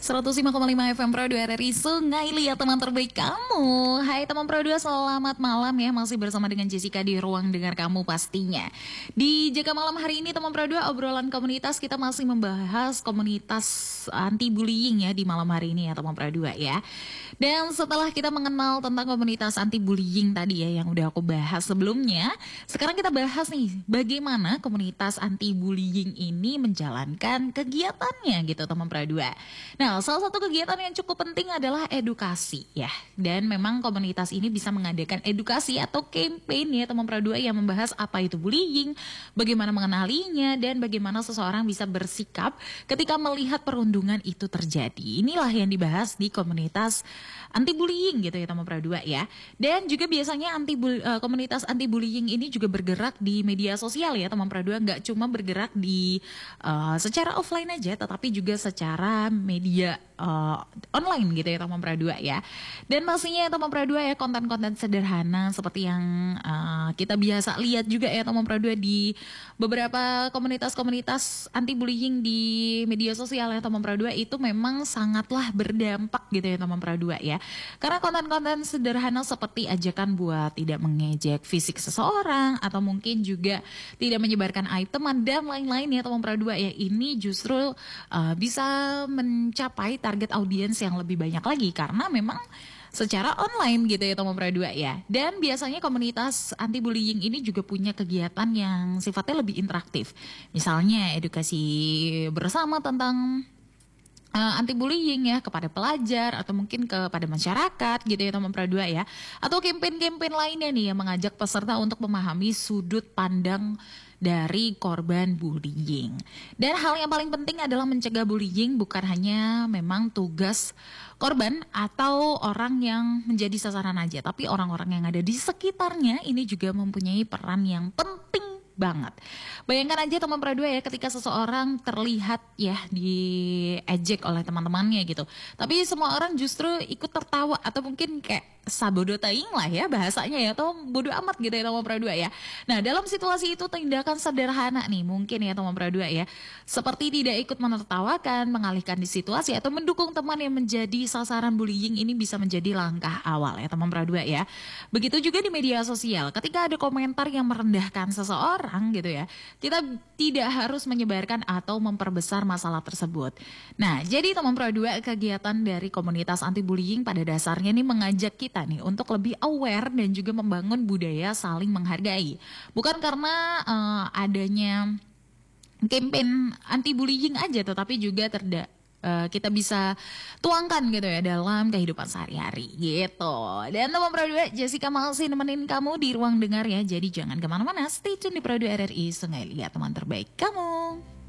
105,5 FM Pro 2 RRI Sungai Liat, teman terbaik kamu. Hai teman Pro 2, selamat malam ya. Masih bersama dengan Jessica di ruang dengar kamu pastinya. Di Jaga Malam hari ini teman Pro 2, obrolan komunitas, kita masih membahas komunitas anti bullying ya di malam hari ini ya teman Pro 2 ya. Dan setelah kita mengenal tentang komunitas anti bullying tadi ya yang udah aku bahas sebelumnya, sekarang kita bahas nih bagaimana komunitas anti bullying ini menjalankan kegiatannya gitu teman Pro 2. Nah, salah satu kegiatan yang cukup penting adalah edukasi ya. Dan memang komunitas ini bisa mengadakan edukasi atau campaign ya teman Pro 2 yang membahas apa itu bullying, bagaimana mengenalinya, dan bagaimana seseorang bisa bersikap ketika melihat perundungan itu terjadi. Inilah yang dibahas di komunitas anti bullying gitu ya teman Pro 2 ya. Dan juga biasanya komunitas anti bullying ini juga bergerak di media sosial ya teman Pro 2, nggak cuma bergerak di secara offline aja, tetapi juga secara media online gitu ya teman Pro 2 ya. Dan pastinya teman Pro 2 ya, konten-konten sederhana seperti yang kita biasa lihat juga ya teman Pro 2 di beberapa komunitas-komunitas anti bullying di media sosial ya teman Pro 2, itu memang sangatlah berdampak gitu ya teman Pro 2 ya. Karena konten-konten sederhana seperti ajakan buat tidak mengejek fisik seseorang, atau mungkin juga tidak menyebarkan aib teman dan lain-lain ya teman Pro 2 ya, ini justru bisa mencapai target audiens yang lebih banyak lagi karena memang secara online gitu ya teman Pro 2 ya. Dan biasanya komunitas anti bullying ini juga punya kegiatan yang sifatnya lebih interaktif. Misalnya edukasi bersama tentang anti bullying ya kepada pelajar atau mungkin kepada masyarakat gitu ya teman Pro 2 ya. Atau campaign-campaign lainnya nih yang mengajak peserta untuk memahami sudut pandang dari korban bullying. Dan hal yang paling penting adalah mencegah bullying bukan hanya memang tugas korban atau orang yang menjadi sasaran aja, tapi orang-orang yang ada di sekitarnya ini juga mempunyai peran yang penting banget. Bayangkan aja teman Pro 2 ya, ketika seseorang terlihat ya diejek oleh teman-temannya gitu, tapi semua orang justru ikut tertawa atau mungkin kayak sabodo taing lah ya bahasanya ya, atau bodo amat gitu ya teman Pro 2 ya. Nah, dalam situasi itu tindakan sederhana nih mungkin ya teman Pro 2 ya, seperti tidak ikut menertawakan, mengalihkan di situasi, atau mendukung teman yang menjadi sasaran bullying, ini bisa menjadi langkah awal ya teman Pro 2 ya. Begitu juga di media sosial, ketika ada komentar yang merendahkan seseorang gitu ya, kita tidak harus menyebarkan atau memperbesar masalah tersebut. Nah, jadi teman Pro 2, kegiatan dari komunitas anti bullying pada dasarnya nih mengajak kita nih untuk lebih aware dan juga membangun budaya saling menghargai. Bukan karena adanya campaign anti bullying aja, tetapi juga kita bisa tuangkan gitu ya dalam kehidupan sehari-hari gitu. Dan teman Pro 2, Jessica masih nemenin kamu di ruang dengar ya. Jadi jangan kemana-mana, stay tune di Pro 2 RRI Sungai Liat, teman terbaik kamu.